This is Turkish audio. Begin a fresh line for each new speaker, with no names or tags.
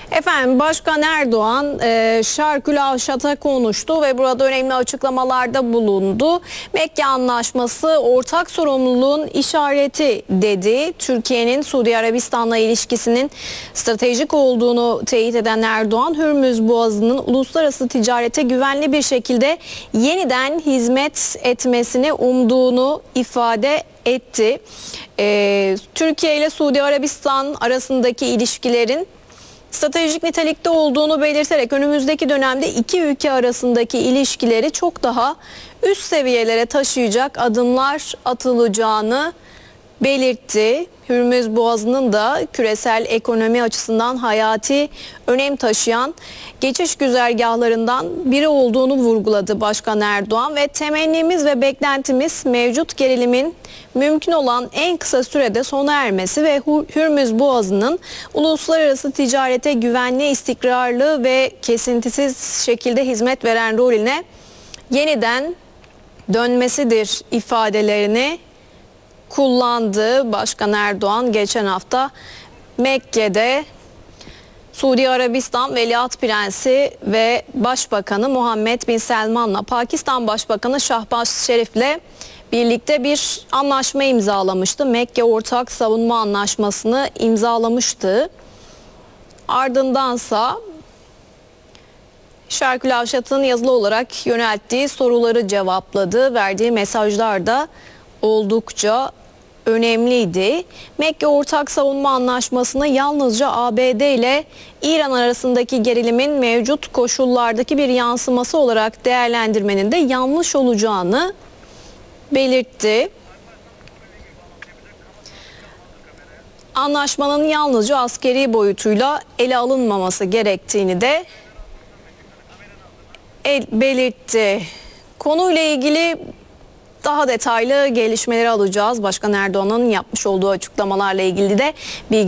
Efendim Başkan Erdoğan Şarkül Avşat'a konuştu ve burada önemli açıklamalarda bulundu. Mekke Anlaşması ortak sorumluluğun işareti dedi. Türkiye'nin Suudi Arabistan'la ilişkisinin stratejik olduğunu teyit eden Erdoğan, Hürmüz Boğazı'nın uluslararası ticarete güvenli bir şekilde yeniden hizmet etmesini umduğunu ifade etti. Türkiye ile Suudi Arabistan arasındaki ilişkilerin stratejik nitelikte olduğunu belirterek önümüzdeki dönemde iki ülke arasındaki ilişkileri çok daha üst seviyelere taşıyacak adımlar atılacağını belirtti. Hürmüz Boğazı'nın da küresel ekonomi açısından hayati önem taşıyan geçiş güzergahlarından biri olduğunu vurguladı Başkan Erdoğan ve temennimiz ve beklentimiz mevcut gerilimin mümkün olan en kısa sürede sona ermesi ve Hürmüz Boğazı'nın uluslararası ticarete güvenli, istikrarlı ve kesintisiz şekilde hizmet veren rolüne yeniden dönmesidir ifadelerini kullandı. Başkan Erdoğan geçen hafta Mekke'de Suudi Arabistan Veliaht Prensi ve Başbakanı Muhammed Bin Selman'la Pakistan Başbakanı Şahbaz Şerif'le birlikte bir anlaşma imzalamıştı. Mekke Ortak Savunma Anlaşması'nı imzalamıştı. Ardındansa Şarkül Avşat'ın yazılı olarak yönelttiği soruları cevapladı. Verdiği mesajlar da oldukça önemliydi. Mekke Ortak Savunma Anlaşması'nı yalnızca ABD ile İran arasındaki gerilimin mevcut koşullardaki bir yansıması olarak değerlendirmenin de yanlış olacağını belirtti. Anlaşmanın yalnızca askeri boyutuyla ele alınmaması gerektiğini de belirtti. Konuyla ilgili daha detaylı gelişmeleri alacağız. Başkan Erdoğan'ın yapmış olduğu açıklamalarla ilgili de bilgi